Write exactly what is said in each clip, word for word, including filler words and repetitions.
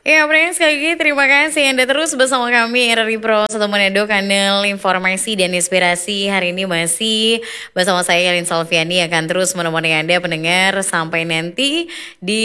Ya, Prince, sekali lagi terima kasih Anda terus bersama kami R R I Pro satu Manado, kanal informasi dan inspirasi. Hari ini masih bersama saya Yalin Salviani, akan terus menemani Anda pendengar sampai nanti di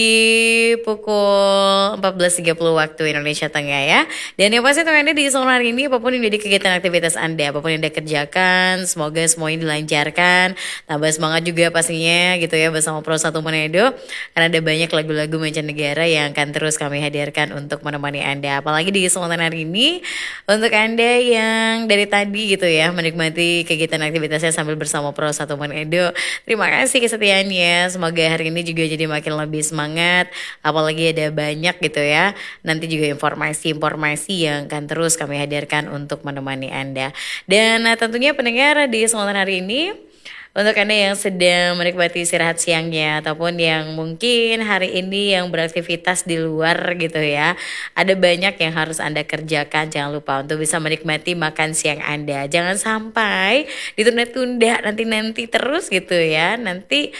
pukul empat belas tiga puluh waktu Indonesia Tengah ya. Dan yang pasti untuk Anda di sore hari ini, apapun yang menjadi kegiatan aktivitas Anda, apapun yang Anda kerjakan, semoga semuanya dilancarkan. Tambah semangat juga pastinya gitu ya bersama Pro satu Manado, karena ada banyak lagu-lagu mancanegara yang akan terus kami hadirkan untuk menemani Anda. Apalagi di kesempatan hari ini, untuk Anda yang dari tadi gitu ya menikmati kegiatan aktivitasnya sambil bersama Pro satu Manado, terima kasih kesetiaannya. Semoga hari ini juga jadi makin lebih semangat. Apalagi ada banyak gitu ya, nanti juga informasi-informasi yang akan terus kami hadirkan untuk menemani Anda. Dan nah, tentunya pendengar di kesempatan hari ini, untuk Anda yang sedang menikmati istirahat siangnya, ataupun yang mungkin hari ini yang beraktivitas di luar gitu ya, ada banyak yang harus Anda kerjakan. Jangan lupa untuk bisa menikmati makan siang Anda. Jangan sampai ditunda-tunda nanti-nanti terus gitu ya. Nanti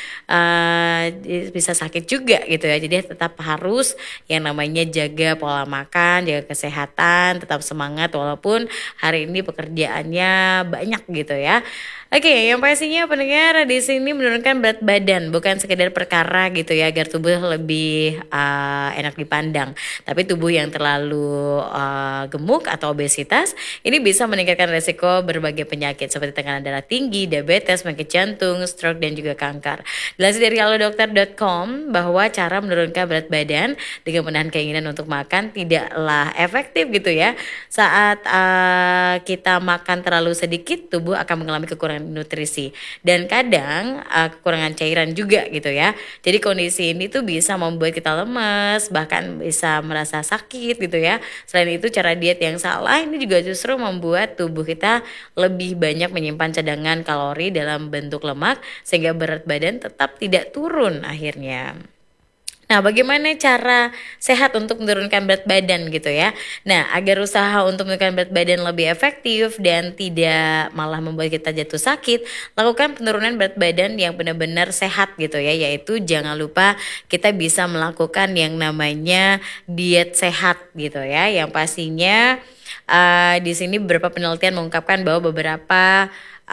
uh, bisa sakit juga gitu ya. Jadi tetap harus yang namanya jaga pola makan, jaga kesehatan, tetap semangat walaupun hari ini pekerjaannya banyak gitu ya. Oke, yang pastinya pendengar di sini menurunkan berat badan bukan sekedar perkara gitu ya agar tubuh lebih uh, enak dipandang, tapi tubuh yang terlalu uh, gemuk atau obesitas ini bisa meningkatkan resiko berbagai penyakit seperti tekanan darah tinggi, diabetes, penyakit jantung, stroke dan juga kanker. Dilansir dari alodokter dot com bahwa cara menurunkan berat badan dengan menahan keinginan untuk makan tidaklah efektif gitu ya. Saat uh, kita makan terlalu sedikit, tubuh akan mengalami kekurangan nutrisi dan kadang uh, kekurangan cairan juga gitu ya. Jadi kondisi ini tuh bisa membuat kita lemas, bahkan bisa merasa sakit gitu ya. Selain itu cara diet yang salah ini juga justru membuat tubuh kita lebih banyak menyimpan cadangan kalori dalam bentuk lemak sehingga berat badan tetap tidak turun akhirnya. Nah, bagaimana cara sehat untuk menurunkan berat badan gitu ya? Nah, agar usaha untuk menurunkan berat badan lebih efektif dan tidak malah membuat kita jatuh sakit, lakukan penurunan berat badan yang benar-benar sehat gitu ya, yaitu jangan lupa kita bisa melakukan yang namanya diet sehat gitu ya, yang pastinya uh, di sini beberapa penelitian mengungkapkan bahwa beberapa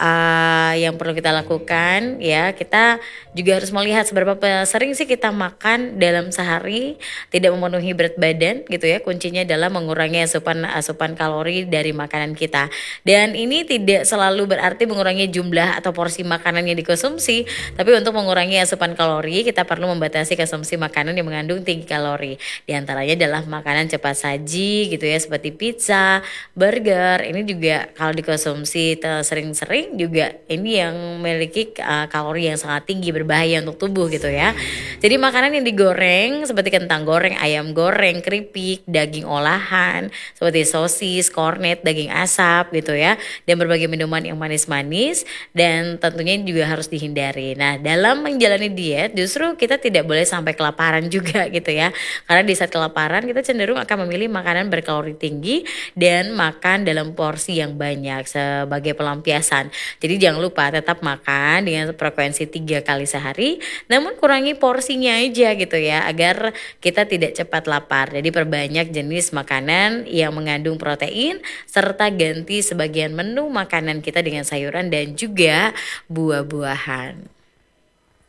Uh, yang perlu kita lakukan ya, kita juga harus melihat seberapa sering sih kita makan dalam sehari tidak memenuhi berat badan gitu ya. Kuncinya adalah mengurangi asupan asupan kalori dari makanan kita, dan ini tidak selalu berarti mengurangi jumlah atau porsi makanan yang dikonsumsi, tapi untuk mengurangi asupan kalori kita perlu membatasi konsumsi makanan yang mengandung tinggi kalori. Di antaranya adalah makanan cepat saji gitu ya, seperti pizza, burger. Ini juga kalau dikonsumsi sering-sering juga ini yang memiliki uh, kalori yang sangat tinggi, berbahaya untuk tubuh gitu ya. Jadi makanan yang digoreng seperti kentang goreng, ayam goreng, keripik, daging olahan seperti sosis, kornet, daging asap gitu ya, dan berbagai minuman yang manis-manis dan tentunya juga harus dihindari. Nah, dalam menjalani diet justru kita tidak boleh sampai kelaparan juga gitu ya, karena di saat kelaparan kita cenderung akan memilih makanan berkalori tinggi dan makan dalam porsi yang banyak sebagai pelampiasan. Jadi jangan lupa tetap makan dengan frekuensi tiga kali sehari, namun kurangi porsinya aja gitu ya, agar kita tidak cepat lapar. Jadi perbanyak jenis makanan yang mengandung protein, serta ganti sebagian menu makanan kita dengan sayuran dan juga buah-buahan.